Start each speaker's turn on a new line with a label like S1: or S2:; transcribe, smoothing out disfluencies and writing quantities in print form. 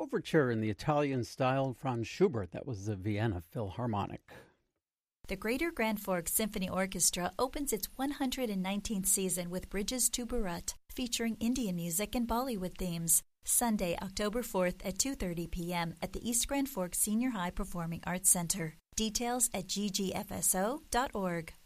S1: overture in the Italian style Franz Schubert. That was the Vienna Philharmonic.
S2: The Greater Grand Forks Symphony Orchestra opens its 119th season with Bridges to Bharat, featuring Indian music and Bollywood themes. Sunday, October 4th at 2:30 p.m. at the East Grand Forks Senior High Performing Arts Center. Details at ggfso.org.